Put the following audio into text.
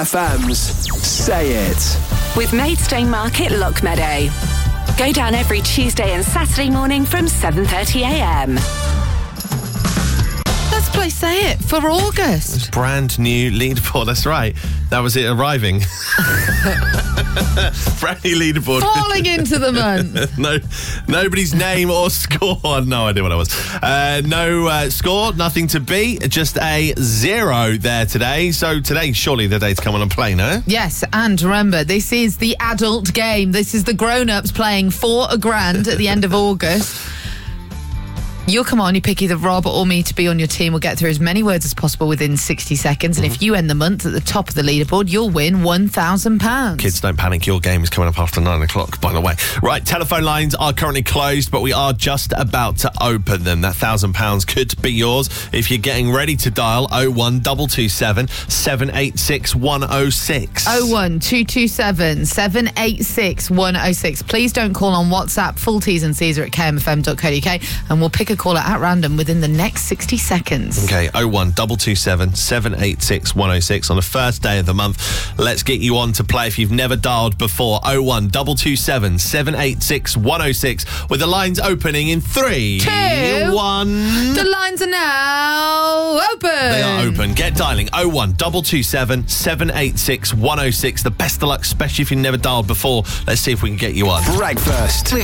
FM's Say It. With Maidstone Market Lockmeadow. Go down every Tuesday and Saturday morning from 7:30am. Let's play Say It for August. Brand new leaderboard, that's right. That was it arriving. Brand new leaderboard. Falling into the month. Nobody's name or score. No idea what I was. No score, nothing to beat, just a 0 there today. So today's surely the day to come on and play, no? Yes, and remember, this is the adult game. This is the grown-ups playing for $1,000 at the end of August. You'll come on, you pick either Rob or me to be on your team. We'll get through as many words as possible within 60 seconds. And if you end the month at the top of the leaderboard, you'll win £1,000. Kids, don't panic. Your game is coming up after 9 o'clock, by the way. Right, telephone lines are currently closed, but we are just about to open them. That £1,000 could be yours if you're getting ready to dial 01227 786 106. 01227 786 106. Please don't call on WhatsApp. Full T's and C's are at kmfm.co.uk, and we'll pick a caller at random within the next 60 seconds. Okay, 01227 786 106 on the first day of the month. Let's get you on to play if you've never dialed before. 01227 786 106 with the lines opening in 3, 2, 1. The lines are now open. They are open. Get dialing 01227 786 106. The best of luck, especially if you've never dialed before. Let's see if we can get you on. Breakfast